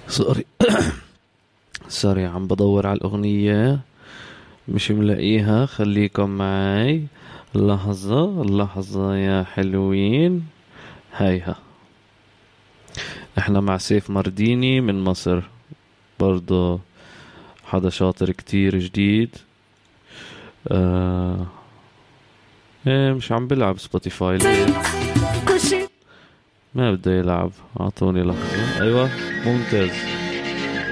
سوري. سوري، عم بدور على الأغنية مش ملاقيها. خليكم معي لحظة لحظة يا حلوين. هيها. احنا مع سيف مرديني من مصر، برضو حدا شاطر كتير جديد. آه... ايه مش عم بلعب سبوتيفاي ليه؟ ما بده يلعب، اعطوني لحظة. ايوه ممتاز.